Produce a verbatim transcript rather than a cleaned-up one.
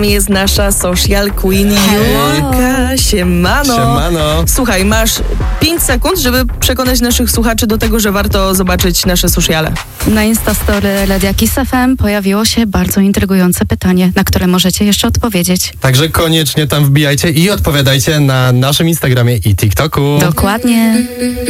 Jest nasza social queen Julka. Siemano. Siemano. Słuchaj, masz pięć sekund, żeby przekonać naszych słuchaczy do tego, że warto zobaczyć nasze sociale. Na Instastory Radia Kiss F M pojawiło się bardzo intrygujące pytanie, na które możecie jeszcze odpowiedzieć. Także koniecznie tam wbijajcie i odpowiadajcie na naszym Instagramie i TikToku. Dokładnie.